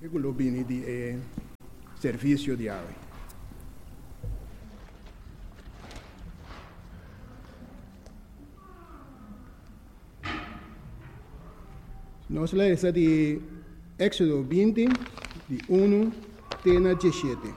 Globini di servizio di água. Nós lemos de Éxodo 20, de 1 até 17.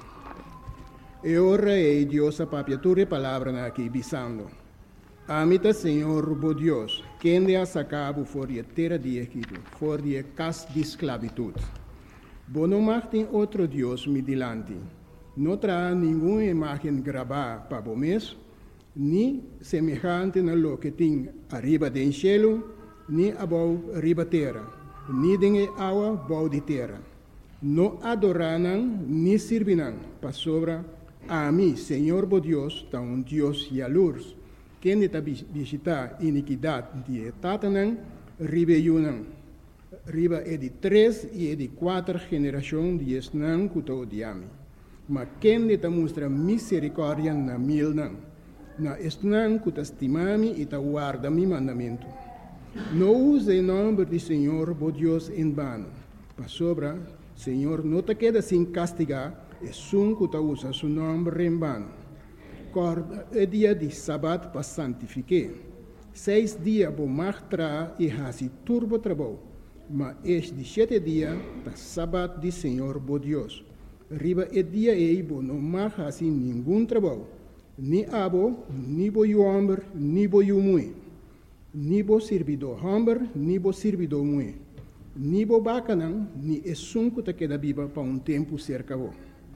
E ora é Deus a papiatura palavra aqui, bisando. Amita Senhor, bo Deus, quem de a sacabo for de terra de Egito, for de casa de esclavitud. Bo não tem outro Deus me dilante. Não terá nenhuma imagem gravada para o mês, nem semelhante na lo que tem arriba do cielo, nem abaixo arriba terra, nem de água abaixo de terra. Não adorarão, nem servirão, para sobra a mim, Senhor bo Deus, tá Deus e a luz, quem está visitar iniquidade de Tatanã, rebelião. Riba é de 3 e é de 4 gerações de esnan que te odiame. Mas quem te mostra misericórdia na mil não. Na esnan que te estimame e te guarda mi mandamento. Não use o nome do Senhor, bo Deus, em vano. Para sobra, Senhor, não te queda sem castigar, é sun que te usa seu nome em vano. Corda é dia de sábado para santificar. 6 dias bo martra e hasi turbo trabalho. Mas este 7 dias, da sábado de Senhor, bo Deus. Riba é dia e bo não marca assim nenhum trabalho. Ni abo, ni bo homem, ni bo mulher. Ni bo servidor homem, ni bo servidor mulher. Ni bo bacanão, ni é sunco que queda viva para tempo cerca bo.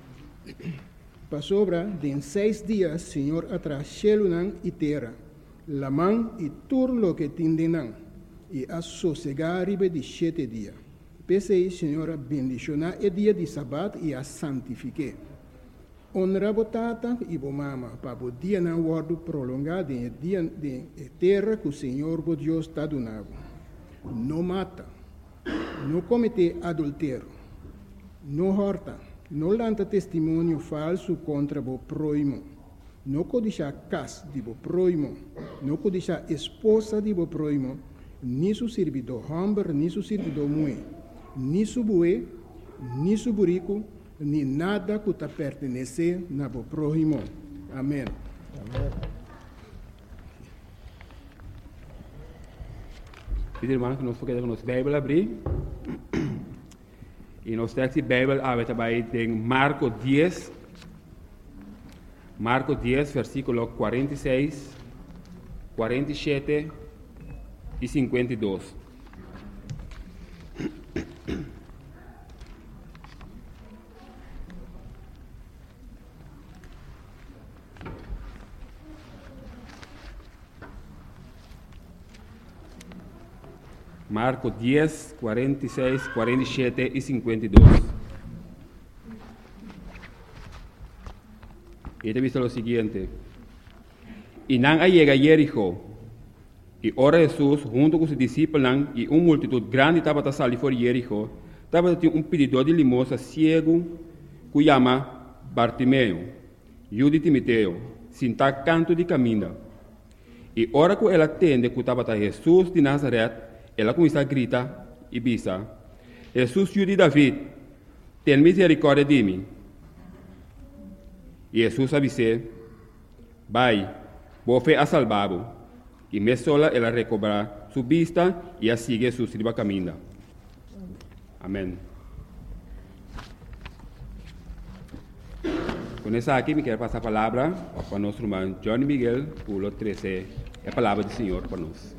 Para sobra, de 6 dias, Senhor atrás cielo e terra. La mão e tudo lo que tindenão. E a sossegar riba de 7 dias. Pensei, Senhora, bendicionar o dia de sábado e a santifique. Honra bo tata e bo mama, para o dia não guardo prolongado em dia de terra que o Senhor, bo Deus, está donando. Não mata, não comete adultério, não horta, não lanta testemunho falso contra o próximo, não codiça casa de o próximo, não codiça esposa de o próximo, ni su servidor homem, ni su servidor mulher, ni su boi, ni su burico, ni nada que te pertenece na bo próximo. Amém. Pedir irmão que nós vamos com nossa Bíblia abrir. E nós temos a Bíblia aberta em Marcos 10. Marcos 10, versículo 46, 47 e 52. Marcos 10, 46, 47 e 52. E te visto lo siguiente. E não llega a Jericó. E ora Jesus, junto com os discípulos e uma multitud grande, estava a sair fora de Jericó. Estava um pedidor de limosna cego, que chama Bartimeu, filho de Timoteo, sentar canto de caminho. E ora que ela atende que estava Jesus de Nazaré, ela começa a gritar e bisa: Jesus, filho de David, tem misericórdia de mim. E Jesus avisou: vai, vou a salvá-lo. E me sola ela recobra sua vista e a sigue su riba caminho. Amém. Com essa aqui, me quero passar a palavra para nosso irmão Johnny Miguel, pulo 13, a palavra do Senhor para nós.